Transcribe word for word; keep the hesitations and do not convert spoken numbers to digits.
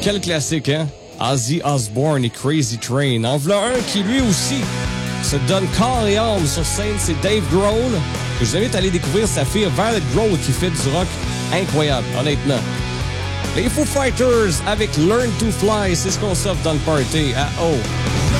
quel classique, hein? Ozzy Osbourne et Crazy Train. En voilà un qui, lui aussi, se donne corps et âme sur scène, c'est Dave Grohl. Je vous invite à aller découvrir sa fille Violet Grohl qui fait du rock incroyable, honnêtement. Les Foo Fighters avec Learn to Fly, c'est ce qu'on s'offre dans le party à O